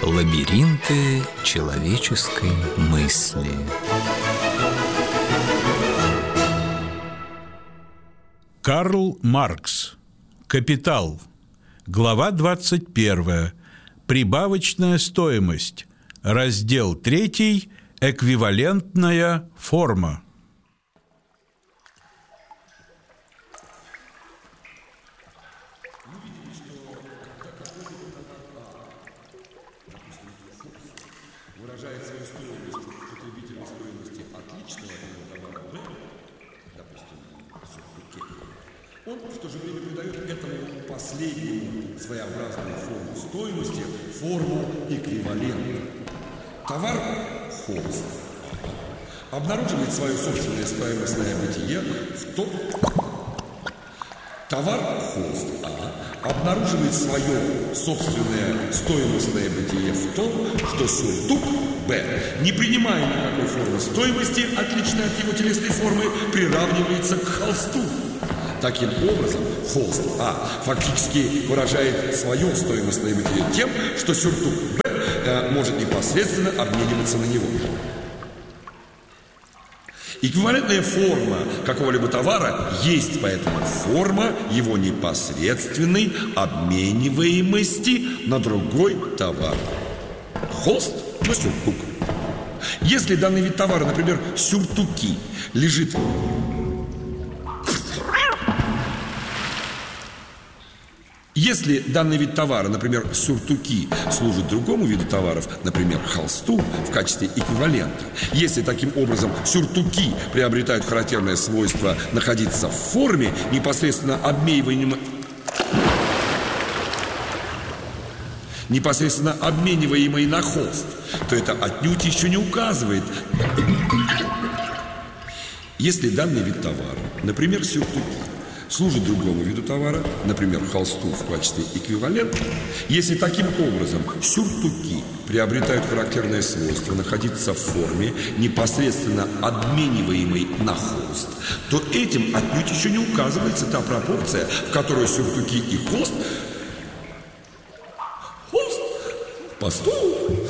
Лабиринты человеческой мысли. Карл Маркс. Капитал. Глава 21. Прибавочная стоимость. Раздел 3. Эквивалентная форма. Выражает свою стоимость в потребительной стоимости отличного товара Б, допустим, сюртуке, он в то же время придает этому последнему своеобразную форму стоимости, форму эквивалента. Товар холст обнаруживает свое собственное стоимостное бытие в том... Товар холст А обнаруживает свое собственное стоимостное бытие в том, что сюртук Б, не принимая никакой формы стоимости, отличной от его телесной формы, приравнивается к холсту. Таким образом, холст А фактически выражает свое стоимостное бытие тем, что сюртук Б может непосредственно обмениваться на него. Эквивалентная форма какого-либо товара есть поэтому форма его непосредственной обмениваемости на другой товар. Холст на сюртук. Если данный вид товара, например, сюртуки, лежит... Если данный вид товара, например, сюртуки, служит другому виду товаров, например, холсту, в качестве эквивалента, если таким образом сюртуки приобретают характерное свойство находиться в форме, непосредственно обмениваемой на холст, то это отнюдь еще не указывает. Если данный вид товара, например, сюртуки, служит другому виду товара, например, холсту в качестве эквивалента, если таким образом сюртуки приобретают характерное свойство находиться в форме, непосредственно обмениваемой на холст, то этим отнюдь еще не указывается та пропорция, в которой сюртуки и холст поступают.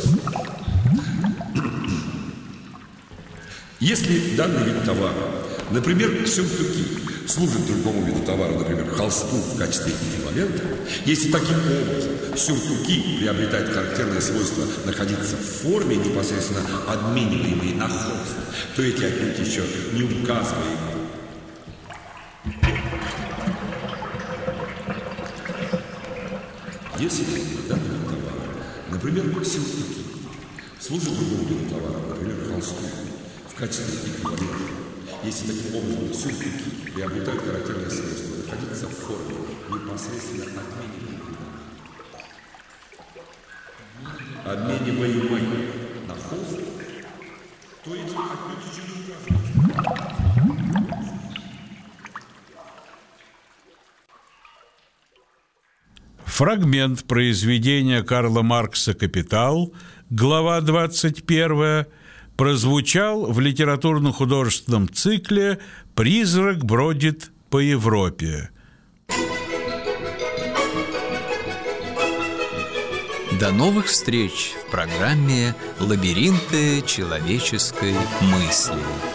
Если данный вид товара, например, сюртуки, служит другому виду товара, например, холсту в качестве эквивалента, если таким образом сюртуки приобретают характерное свойство находиться в форме, непосредственно обмениваемой на холст, то эти отнюдь еще не указываемые. Если данный вид товара, например, сюртуки, служит другому виду товара, например, холсту в качестве эквивалента, если таким образом сюртуки приобретают характерное свойство находиться в форме, непосредственно обмениваемой на холст, то эти отнюдь еще не указывают. Фрагмент произведения Карла Маркса «Капитал», глава 21, прозвучал в литературно-художественном цикле «Призрак бродит по Европе». До новых встреч в программе «Лабиринты человеческой мысли».